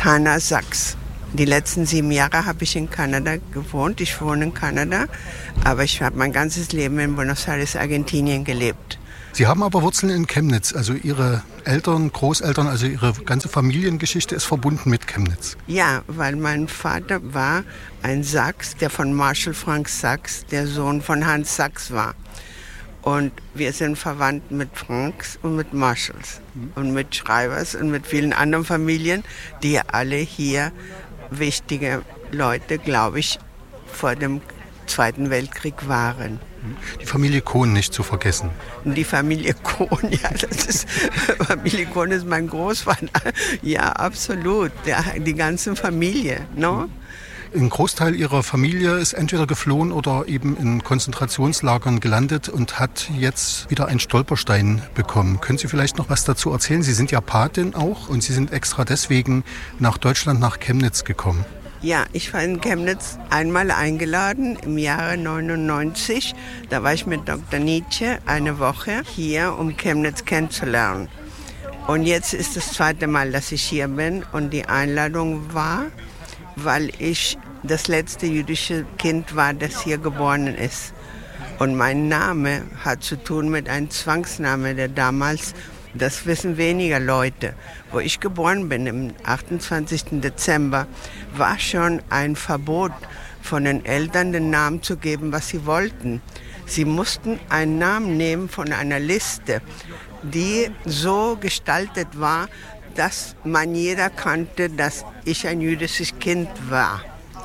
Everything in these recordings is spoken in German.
Tana Sachs. Die letzten 7 Jahre habe ich in Kanada gewohnt. Ich wohne in Kanada, aber ich habe mein ganzes Leben in Buenos Aires, Argentinien gelebt. Sie haben aber Wurzeln in Chemnitz, also Ihre Eltern, Großeltern, also Ihre ganze Familiengeschichte ist verbunden mit Chemnitz. Ja, weil mein Vater war ein Sachs, der von Marshall Frank Sachs, der Sohn von Hans Sachs war. Und wir sind verwandt mit Franks und mit Marshalls und mit Schreibers und mit vielen anderen Familien, die alle hier wichtige Leute, glaube ich, vor dem Zweiten Weltkrieg waren. Die Familie Kohn nicht zu vergessen. Die Familie Kohn, ja, Familie Kohn ist mein Großvater. Ja, absolut. Die ganze Familie, no? Ein Großteil Ihrer Familie ist entweder geflohen oder eben in Konzentrationslagern gelandet und hat jetzt wieder einen Stolperstein bekommen. Können Sie vielleicht noch was dazu erzählen? Sie sind ja Patin auch und Sie sind extra deswegen nach Deutschland, nach Chemnitz gekommen. Ja, ich war in Chemnitz einmal eingeladen im Jahre 99. Da war ich mit Dr. Nietzsche eine Woche hier, um Chemnitz kennenzulernen. Und jetzt ist das 2. Mal, dass ich hier bin. Und die Einladung war, weil ich das letzte jüdische Kind war, das hier geboren ist. Und mein Name hat zu tun mit einem Zwangsname, der damals, das wissen weniger Leute. Wo ich geboren bin, am 28. Dezember, war schon ein Verbot von den Eltern, den Namen zu geben, was sie wollten. Sie mussten einen Namen nehmen von einer Liste, die so gestaltet war, dass man jeder kannte, dass ich ein jüdisches Kind war.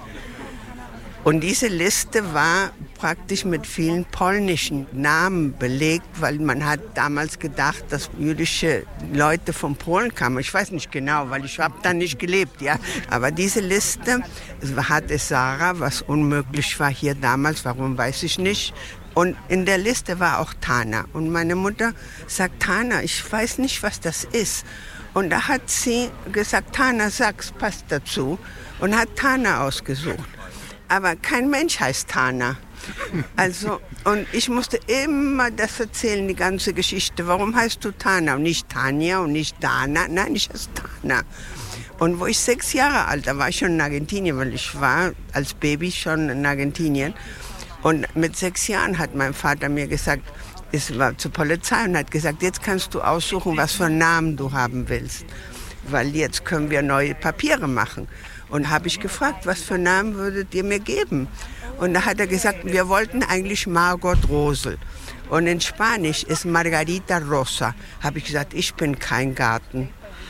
Und diese Liste war praktisch mit vielen polnischen Namen belegt, weil man hat damals gedacht, dass jüdische Leute von Polen kamen. Ich weiß nicht genau, weil ich habe da nicht gelebt, ja. Aber diese Liste hatte Sarah, was unmöglich war hier damals, warum weiß ich nicht. Und in der Liste war auch Tana. Und meine Mutter sagt, Tana, ich weiß nicht, was das ist. Und da hat sie gesagt, Tana Sachs passt dazu und hat Tana ausgesucht. Aber kein Mensch heißt Tana. Also, und ich musste immer das erzählen, die ganze Geschichte. Warum heißt du Tana und nicht Tanja und nicht Dana? Nein, ich heiße Tana. Und wo ich 6 Jahre alt war, war ich schon in Argentinien, weil ich war als Baby schon in Argentinien. Und mit 6 Jahren hat mein Vater mir gesagt, es war zur Polizei und hat gesagt, jetzt kannst du aussuchen, was für einen Namen du haben willst. Weil jetzt können wir neue Papiere machen. Und habe ich gefragt, was für einen Namen würdet ihr mir geben? Und da hat er gesagt, wir wollten eigentlich Margot Rosel. Und in Spanisch ist Margarita Rosa. Habe ich gesagt, ich bin kein Garten.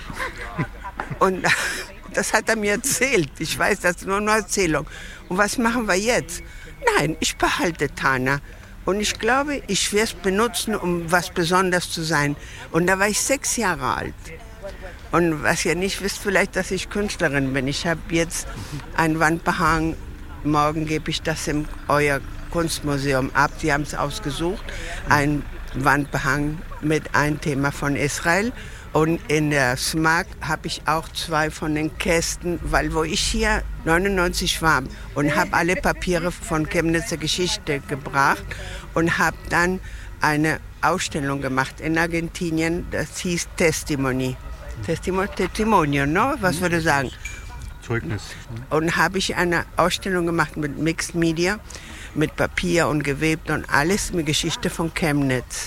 Und das hat er mir erzählt. Ich weiß, das ist nur eine Erzählung. Und was machen wir jetzt? Nein, ich behalte Tana. Und ich glaube, ich werde es benutzen, um was Besonderes zu sein. Und da war ich 6 Jahre alt. Und was ihr nicht wisst, vielleicht, dass ich Künstlerin bin. Ich habe jetzt ein Wandbehang. Morgen gebe ich das in euer Kunstmuseum ab. Sie haben es ausgesucht. Ein Wandbehang mit einem Thema von Israel. Und in der SMAG habe ich auch 2 von den Kästen, weil wo ich hier 99 war und habe alle Papiere von Chemnitzer Geschichte gebracht und habe dann eine Ausstellung gemacht in Argentinien, das hieß Testimony. Testimonio, no? Was würde ich sagen? Zeugnis. Und habe ich eine Ausstellung gemacht mit Mixed Media, mit Papier und gewebt und alles mit Geschichte von Chemnitz.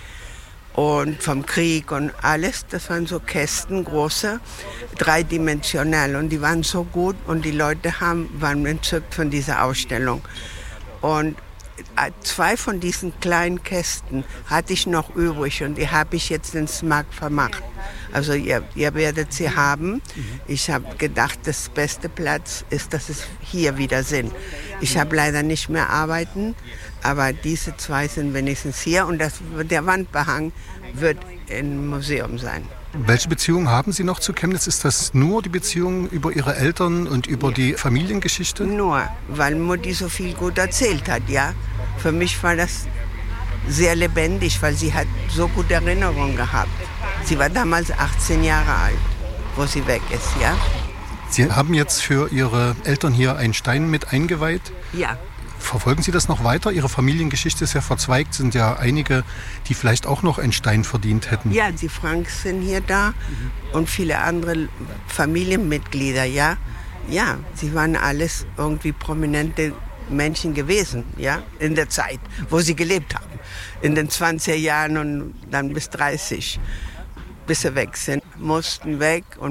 Und vom Krieg und alles, das waren so Kästen, große, dreidimensional. Und die waren so gut und die Leute waren entzückt von dieser Ausstellung. Und 2 von diesen kleinen Kästen hatte ich noch übrig und die habe ich jetzt ins Markt vermacht. Also ihr werdet sie haben. Ich habe gedacht, das beste Platz ist, dass es hier wieder sind. Ich habe leider nicht mehr arbeiten, aber diese 2 sind wenigstens hier und der Wandbehang wird im Museum sein. Welche Beziehung haben Sie noch zu Chemnitz? Ist das nur die Beziehung über Ihre Eltern und über die Familiengeschichte? Nur, weil Mutti so viel gut erzählt hat, ja. Für mich war das sehr lebendig, weil sie hat so gute Erinnerungen gehabt. Sie war damals 18 Jahre alt, wo sie weg ist, ja. Sie haben jetzt für Ihre Eltern hier einen Stein mit eingeweiht. Ja. Verfolgen Sie das noch weiter? Ihre Familiengeschichte ist ja verzweigt, sind ja einige, die vielleicht auch noch einen Stein verdient hätten. Ja, die Franks sind hier da und viele andere Familienmitglieder, ja. Ja, sie waren alles irgendwie prominente Menschen gewesen, ja, in der Zeit, wo sie gelebt haben. In den 20er Jahren und dann bis 30, bis sie weg sind, mussten weg und